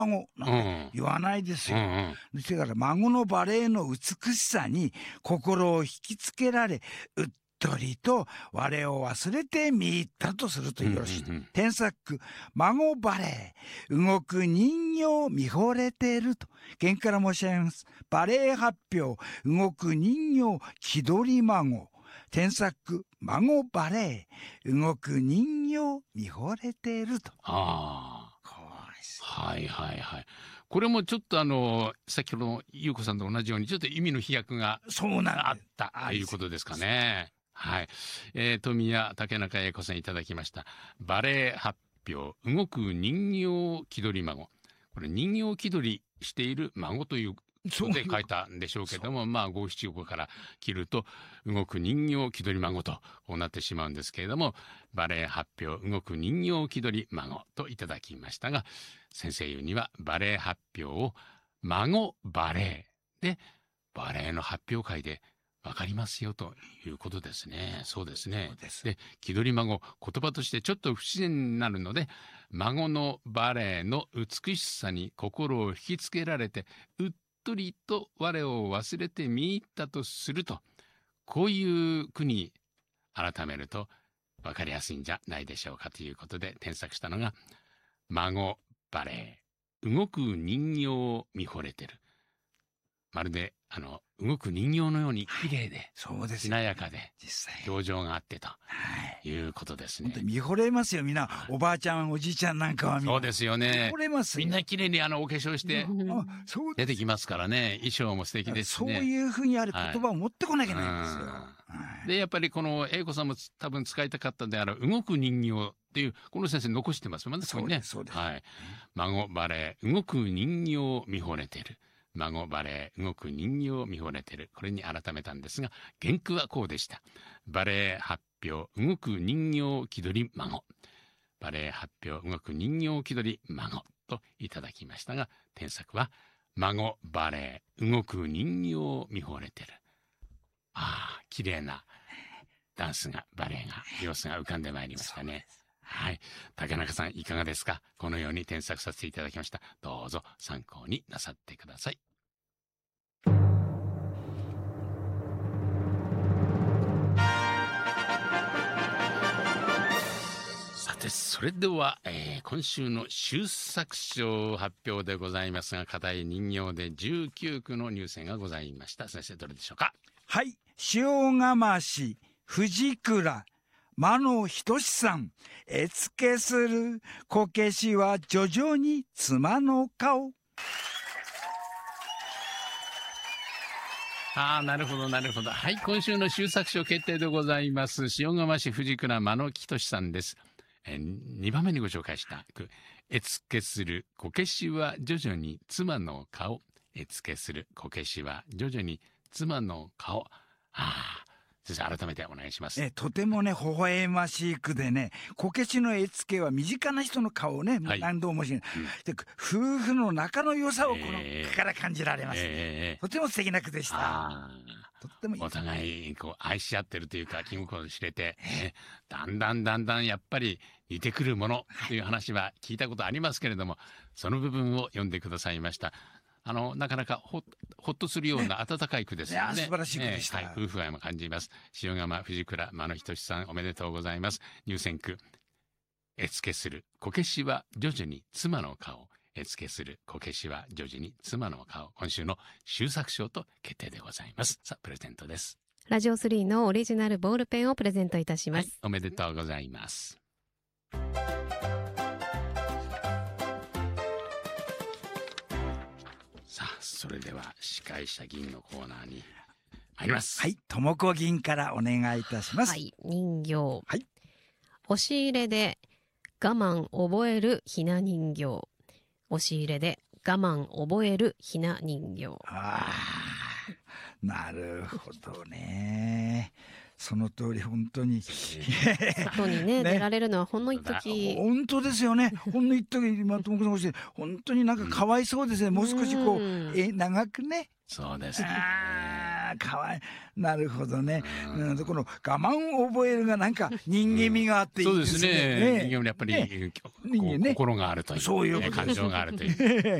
孫なんて言わないですよ。だから孫のバレエの美しさに心を引きつけられ、うっとりと我を忘れて見入ったとするとよろしい。添削句、孫バレエ、動く人形見惚れていると原から申し上げます。バレエ発表、動く人形気取り孫。添削句、孫バレエ、動く人形見惚れていると。 はいはいはい。これもちょっと先ほどの優子さんと同じようにちょっと意味の飛躍があったということですかね。はい。富谷竹中英子さんいただきました。バレエ発表、動く人形気取り孫。これ人形気取りしている孫ということで書いたんでしょうけども、まあ五七五から切ると動く人形気取り孫とこうなってしまうんですけれども、バレエ発表、動く人形気取り孫といただきましたが、先生言うにはバレエ発表を孫バレエでバレエの発表会でわかりますよということですね。そうですね。で、気取り孫、言葉としてちょっと不自然になるので、孫のバレエの美しさに心を引きつけられて、うっとりと我を忘れて見入ったとすると、こういう句に改めるとわかりやすいんじゃないでしょうかということで添削したのが、孫バレエ、動く人形を見惚れてる。まるで動く人形のように綺麗で、しなやかで表情があってということですね。 本当に見惚れますよ、みんな。おばあちゃんおじいちゃんなんかはそうですよね。 見惚れますよ。 みんな綺麗にお化粧して出てきますからね。衣装も素敵ですしね。 そういうふうにある言葉を持ってこなきゃいけないんですよ。 でやっぱりこの英子さんも多分使いたかったである動く人形っていうこの先生残してますもんね。 そうですそうです。 孫バレエ、動く人形を見惚れてる。孫バレエ、動く人形を見惚れてる。これに改めたんですが、原句はこうでした。バレエ発表、動く人形気取り孫。バレエ発表、動く人形気取り孫といただきましたが、添削は孫バレエ、動く人形を見惚れてる。綺麗なダンスが、バレエが、様子が浮かんでまいりましたね。はい。竹中さんいかがですか？このように添削させていただきました。どうぞ参考になさってください。さて、それでは、今週の秀作賞発表でございますが、課題人形で19句の入選がございました。先生、どれでしょうか？ はい。塩釜市藤倉間野仁さん、絵付けするこけしは徐々に妻の顔。 なるほどなるほど。はい、今週の秀作賞決定でございます。塩釜市藤倉間野仁さんです。2番目にご紹介した句、絵付けするこけしは徐々に妻の顔。絵付けするこけしは徐々に妻の顔。先生、改めてお願いします。 とてもね、微笑ましい句でね、こけしの絵付けは身近な人の顔をね、何度もしない、で夫婦の仲の良さをこの句から感じられます、とても素敵な句でした。とってもいい。 お互い愛し合ってるというか気心知れて、だんだんやっぱり似てくるものという話は聞いたことありますけれども、その部分を読んでくださいました。なかなかほっとするような温かい句ですよね。 素晴らしい句でした。 夫婦愛も感じます。塩釜藤倉間野仁さん、おめでとうございます。入選句、絵付けするこけしは徐々に妻の顔。絵付けするこけしは徐々に妻の顔。今週の秀作賞と決定でございます。さあ、プレゼントです。 ラジオ3のオリジナルボールペンをプレゼントいたします。 おめでとうございます。さあ、それでは司会者銀のコーナーに参ります。 はい、ともこ銀からお願いいたします。 はい、人形。 はい。 押し入れで我慢覚えるひな人形。押し入れで我慢覚えるひな人形。 なるほどね。その通り、本当に外にね出られるのはほんの一時。 本当ですよね。ほんの一時、今ともこさんおっしゃって、本当になんかかわいそうですね。もう少し長くね。 そうですね。 あかわいなるほどね、この我慢を覚えるがなんか人間味があっていいですね。 そうですね。人間味やっぱり、心があるという、 そういうこと感情があるという。